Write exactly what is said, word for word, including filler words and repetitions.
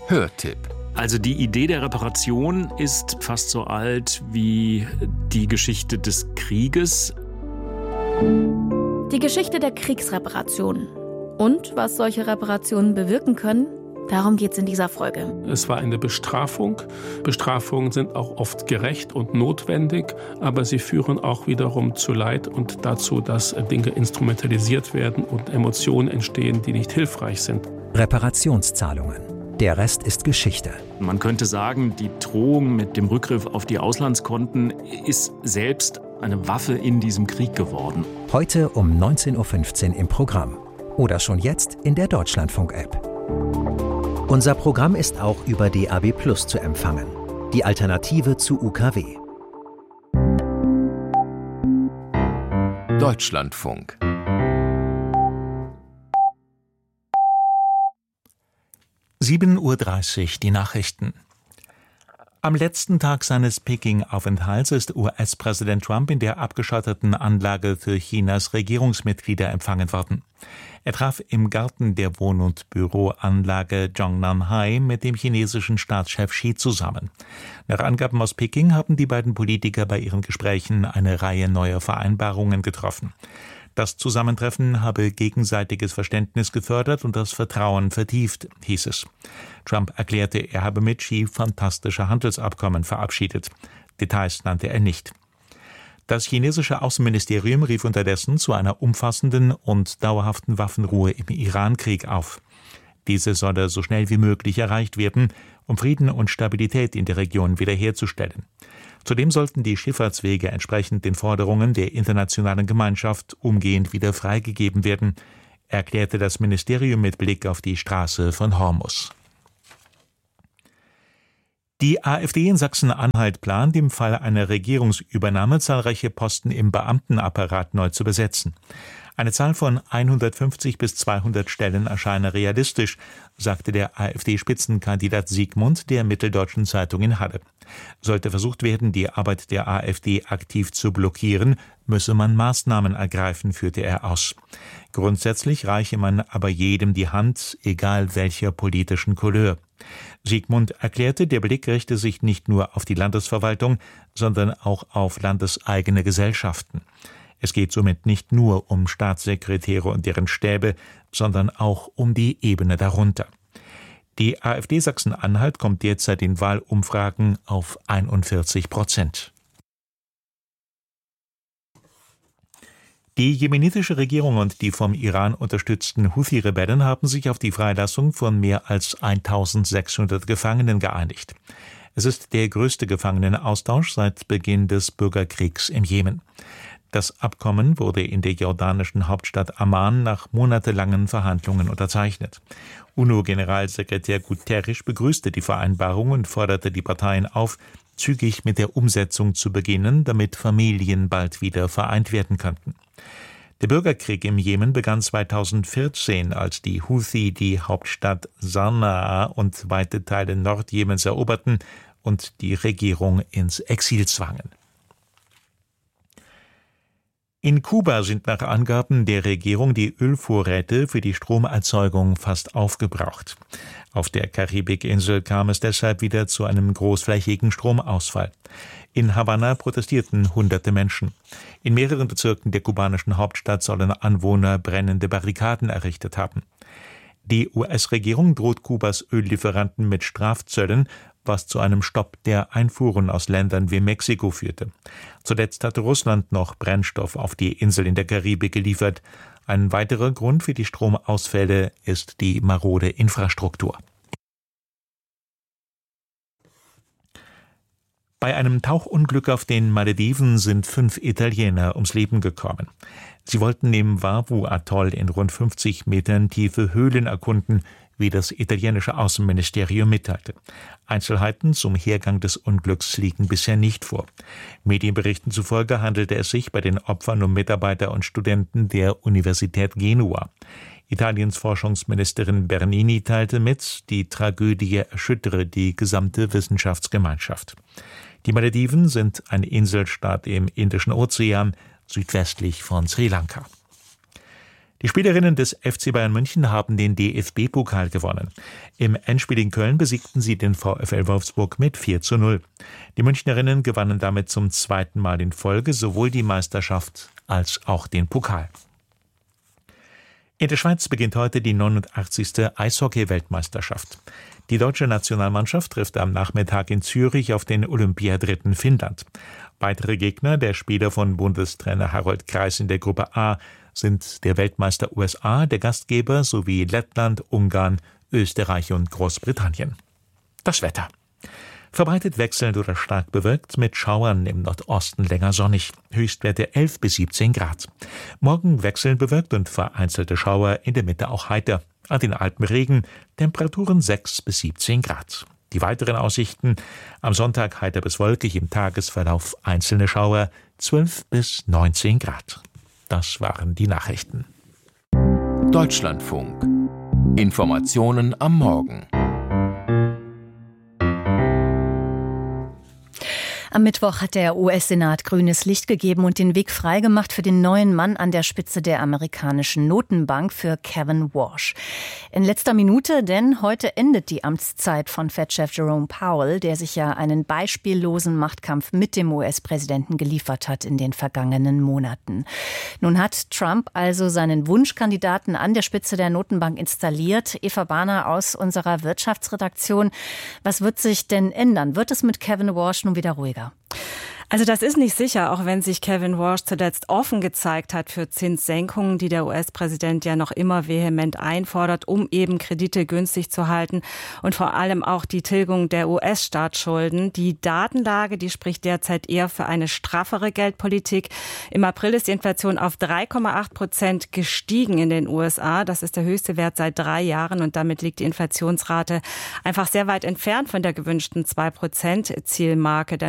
Hörtipp. Also die Idee der Reparation ist fast so alt wie die Geschichte des Krieges. Die Geschichte der Kriegsreparation. Und was solche Reparationen bewirken können, darum geht es in dieser Folge. Es war eine Bestrafung. Bestrafungen sind auch oft gerecht und notwendig, aber sie führen auch wiederum zu Leid und dazu, dass Dinge instrumentalisiert werden und Emotionen entstehen, die nicht hilfreich sind. Reparationszahlungen. Der Rest ist Geschichte. Man könnte sagen, die Drohung mit dem Rückgriff auf die Auslandskonten ist selbst eine Waffe in diesem Krieg geworden. Heute um neunzehn Uhr fünfzehn im Programm. Oder schon jetzt in der Deutschlandfunk-App. Unser Programm ist auch über D A B Plus zu empfangen. Die Alternative zu U K W. Deutschlandfunk. sieben Uhr dreißig, die Nachrichten. Am letzten Tag seines Peking-Aufenthalts ist U S-Präsident Trump in der abgeschotteten Anlage für Chinas Regierungsmitglieder empfangen worden. Er traf im Garten der Wohn- und Büroanlage Zhongnanhai mit dem chinesischen Staatschef Xi zusammen. Nach Angaben aus Peking haben die beiden Politiker bei ihren Gesprächen eine Reihe neuer Vereinbarungen getroffen. Das Zusammentreffen habe gegenseitiges Verständnis gefördert und das Vertrauen vertieft, hieß es. Trump erklärte, er habe mit Xi fantastische Handelsabkommen verabschiedet. Details nannte er nicht. Das chinesische Außenministerium rief unterdessen zu einer umfassenden und dauerhaften Waffenruhe im Iran-Krieg auf. Diese solle so schnell wie möglich erreicht werden, um Frieden und Stabilität in der Region wiederherzustellen. Zudem sollten die Schifffahrtswege entsprechend den Forderungen der internationalen Gemeinschaft umgehend wieder freigegeben werden, erklärte das Ministerium mit Blick auf die Straße von Hormuz. Die AfD in Sachsen-Anhalt plant, im Fall einer Regierungsübernahme zahlreiche Posten im Beamtenapparat neu zu besetzen. Eine Zahl von hundertfünfzig bis zweihundert Stellen erscheine realistisch, sagte der AfD-Spitzenkandidat Siegmund der Mitteldeutschen Zeitung in Halle. Sollte versucht werden, die Arbeit der AfD aktiv zu blockieren, müsse man Maßnahmen ergreifen, führte er aus. Grundsätzlich reiche man aber jedem die Hand, egal welcher politischen Couleur. Siegmund erklärte, der Blick richte sich nicht nur auf die Landesverwaltung, sondern auch auf landeseigene Gesellschaften. Es geht somit nicht nur um Staatssekretäre und deren Stäbe, sondern auch um die Ebene darunter. Die AfD Sachsen-Anhalt kommt derzeit in Wahlumfragen auf einundvierzig Prozent. Die jemenitische Regierung und die vom Iran unterstützten Houthi-Rebellen haben sich auf die Freilassung von mehr als eintausendsechshundert Gefangenen geeinigt. Es ist der größte Gefangenenaustausch seit Beginn des Bürgerkriegs im Jemen. Das Abkommen wurde in der jordanischen Hauptstadt Amman nach monatelangen Verhandlungen unterzeichnet. UNO-Generalsekretär Guterres begrüßte die Vereinbarung und forderte die Parteien auf, zügig mit der Umsetzung zu beginnen, damit Familien bald wieder vereint werden könnten. Der Bürgerkrieg im Jemen begann zweitausendvierzehn, als die Houthi die Hauptstadt Sanaa und weite Teile Nordjemens eroberten und die Regierung ins Exil zwangen. In Kuba sind nach Angaben der Regierung die Ölvorräte für die Stromerzeugung fast aufgebraucht. Auf der Karibikinsel kam es deshalb wieder zu einem großflächigen Stromausfall. In Havanna protestierten hunderte Menschen. In mehreren Bezirken der kubanischen Hauptstadt sollen Anwohner brennende Barrikaden errichtet haben. Die U S-Regierung droht Kubas Öllieferanten mit Strafzöllen, was zu einem Stopp der Einfuhren aus Ländern wie Mexiko führte. Zuletzt hatte Russland noch Brennstoff auf die Insel in der Karibik geliefert. Ein weiterer Grund für die Stromausfälle ist die marode Infrastruktur. Bei einem Tauchunglück auf den Malediven sind fünf Italiener ums Leben gekommen. Sie wollten im Vavu-Atoll in rund fünfzig Metern tiefe Höhlen erkunden, wie das italienische Außenministerium mitteilte. Einzelheiten zum Hergang des Unglücks liegen bisher nicht vor. Medienberichten zufolge handelte es sich bei den Opfern um Mitarbeiter und Studenten der Universität Genua. Italiens Forschungsministerin Bernini teilte mit, die Tragödie erschüttere die gesamte Wissenschaftsgemeinschaft. Die Malediven sind ein Inselstaat im Indischen Ozean, südwestlich von Sri Lanka. Die Spielerinnen des F C Bayern München haben den D F B-Pokal gewonnen. Im Endspiel in Köln besiegten sie den VfL Wolfsburg mit vier zu null. Die Münchnerinnen gewannen damit zum zweiten Mal in Folge sowohl die Meisterschaft als auch den Pokal. In der Schweiz beginnt heute die neunundachtzigste Eishockey-Weltmeisterschaft. Die deutsche Nationalmannschaft trifft am Nachmittag in Zürich auf den Olympiadritten Finnland. Weitere Gegner der Spieler von Bundestrainer Harold Kreis in der Gruppe A sind der Weltmeister U S A, der Gastgeber sowie Lettland, Ungarn, Österreich und Großbritannien. Das Wetter. Verbreitet wechselnd oder stark bewölkt, mit Schauern im Nordosten länger sonnig. Höchstwerte elf bis siebzehn Grad. Morgen wechselnd bewölkt und vereinzelte Schauer, in der Mitte auch heiter. An den Alpen Regen, Temperaturen sechs bis siebzehn Grad. Die weiteren Aussichten: am Sonntag heiter bis wolkig, im Tagesverlauf einzelne Schauer, zwölf bis neunzehn Grad. Das waren die Nachrichten. Deutschlandfunk. Informationen am Morgen. Am Mittwoch hat der U S-Senat grünes Licht gegeben und den Weg freigemacht für den neuen Mann an der Spitze der amerikanischen Notenbank, für Kevin Warsh. In letzter Minute, denn heute endet die Amtszeit von Fed-Chef Jerome Powell, der sich ja einen beispiellosen Machtkampf mit dem U S-Präsidenten geliefert hat in den vergangenen Monaten. Nun hat Trump also seinen Wunschkandidaten an der Spitze der Notenbank installiert. Eva Bahner aus unserer Wirtschaftsredaktion. Was wird sich denn ändern? Wird es mit Kevin Warsh nun wieder ruhiger? Also das ist nicht sicher, auch wenn sich Kevin Warsh zuletzt offen gezeigt hat für Zinssenkungen, die der U S-Präsident ja noch immer vehement einfordert, um eben Kredite günstig zu halten und vor allem auch die Tilgung der U S-Staatsschulden. Die Datenlage, die spricht derzeit eher für eine straffere Geldpolitik. Im April ist die Inflation auf drei Komma acht Prozent gestiegen in den U S A. Das ist der höchste Wert seit drei Jahren und damit liegt die Inflationsrate einfach sehr weit entfernt von der gewünschten zwei Prozent Zielmarke.